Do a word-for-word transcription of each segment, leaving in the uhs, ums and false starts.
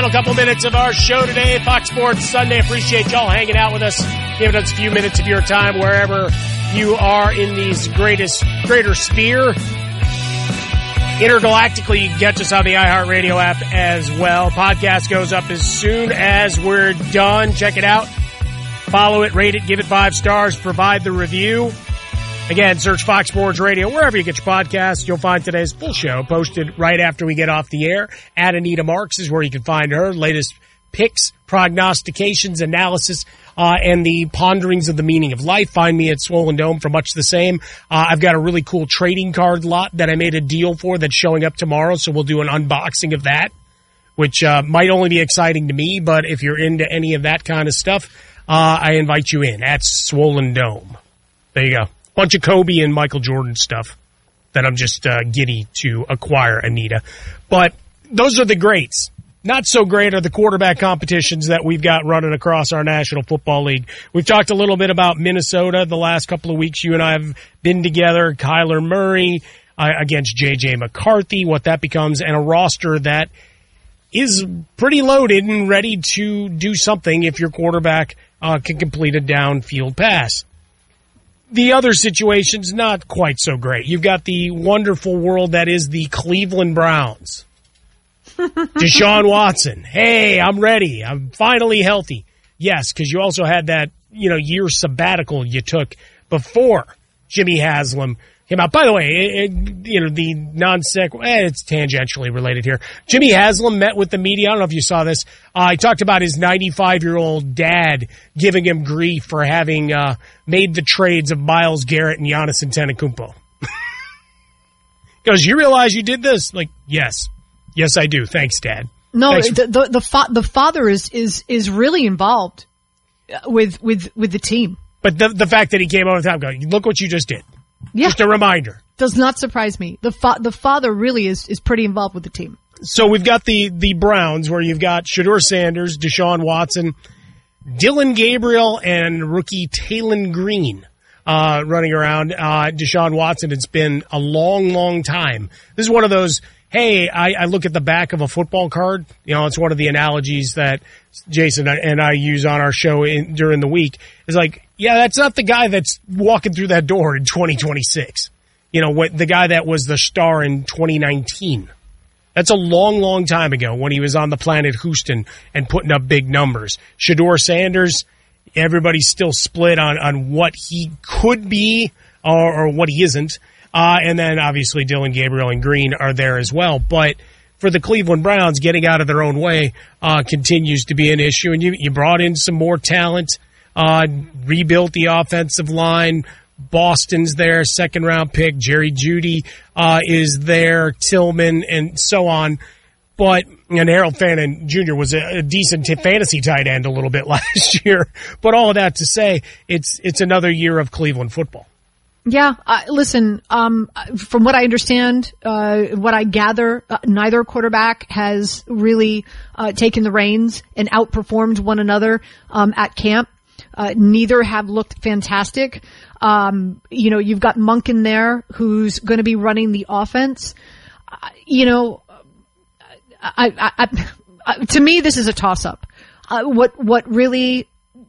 final couple minutes of our show today, Fox Sports Sunday. Appreciate y'all hanging out with us, giving us a few minutes of your time wherever you are in these greatest, greater sphere. Intergalactically, you can catch us on the iHeartRadio app as well. Podcast goes up as soon as we're done. Check it out. Follow it, rate it, give it five stars, provide the review. Again, search Fox Sports Radio wherever you get your podcasts. You'll find today's full show posted right after we get off the air. At Anita Marks is where you can find her latest picks, prognostications, analysis, uh, and the ponderings of the meaning of life. Find me at Swollen Dome for much the same. Uh, I've got a really cool trading card lot that I made a deal for that's showing up tomorrow, so we'll do an unboxing of that, which uh, might only be exciting to me, but if you're into any of that kind of stuff, uh, I invite you in at Swollen Dome. There you go. Bunch of Kobe and Michael Jordan stuff that I'm just uh, giddy to acquire, Anita. But those are the greats. Not so great are the quarterback competitions that we've got running across our National Football League. We've talked a little bit about Minnesota the last couple of weeks. You and I have been together. Kyler Murray uh, against J J McCarthy, what that becomes, and a roster that is pretty loaded and ready to do something if your quarterback uh, can complete a downfield pass. The other situation's not quite so great. You've got the wonderful world that is the Cleveland Browns. Deshaun Watson. Hey, I'm ready. I'm finally healthy. Yes, because you also had that, you know, year sabbatical you took before Jimmy Haslam came out. By the way, it, it, you know, the non-sec, eh, it's tangentially related here. Jimmy Haslam met with the media. I don't know if you saw this. Uh, he talked about his ninety-five-year-old dad giving him grief for having uh, made the trades of Myles Garrett and Giannis Antetokounmpo. He goes, you realize you did this? Like, yes. Yes, I do. Thanks, Dad. No, Thanks the the the, fa- the father is, is is really involved with with with the team. But the the fact that he came over the top going, look what you just did. Yeah. Just a reminder. Does not surprise me. The fa- the father really is, is pretty involved with the team. So we've got the, the Browns where you've got Shedeur Sanders, Deshaun Watson, Dylan Gabriel, and rookie Taylon Green uh, running around. Uh, Deshaun Watson, it's been a long, long time. This is one of those, hey, I, I look at the back of a football card. You know, it's one of the analogies that Jason and I use on our show in, during the week. It's like, yeah, that's not the guy that's walking through that door in twenty twenty-six. You know, what the guy that was the star in twenty nineteen. That's a long, long time ago when he was on the planet Houston and putting up big numbers. Shedeur Sanders, everybody's still split on, on what he could be or, or what he isn't. Uh, and then obviously Dylan Gabriel and Green are there as well. But for the Cleveland Browns, getting out of their own way uh, continues to be an issue. And you, you brought in some more talent, uh, rebuilt the offensive line. Boston's there, second round pick. Jerry Jeudy uh, is there, Tillman, and so on. But, and Harold Fannin Junior was a, a decent t- fantasy tight end a little bit last year. But all of that to say, it's it's another year of Cleveland football. Yeah, uh, listen, um, from what I understand, uh, what I gather, uh, neither quarterback has really uh, taken the reins and outperformed one another um, at camp. Uh, neither have looked fantastic. Um, you know, you've got Monken there who's going to be running the offense. Uh, you know, I, I, I, I, to me, this is a toss-up. Uh, what, what really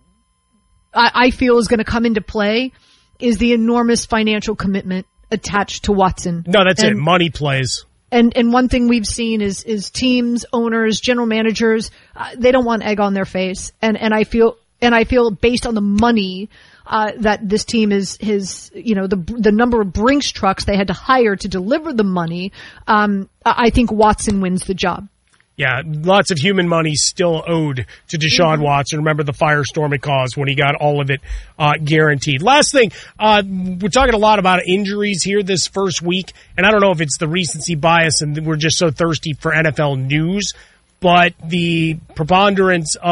I, I feel is going to come into play is the enormous financial commitment attached to Watson. No, that's and, it. Money plays. And, and one thing we've seen is, is teams, owners, general managers, uh, they don't want egg on their face. And, and I feel, and I feel based on the money, uh, that this team is, his, you know, the, the number of Brinks trucks they had to hire to deliver the money, um, I think Watson wins the job. Yeah, lots of human money still owed to Deshaun mm-hmm. Watson. Remember the firestorm it caused when he got all of it uh, guaranteed. Last thing, uh, we're talking a lot about injuries here this first week, and I don't know if it's the recency bias and we're just so thirsty for N F L news, but the preponderance of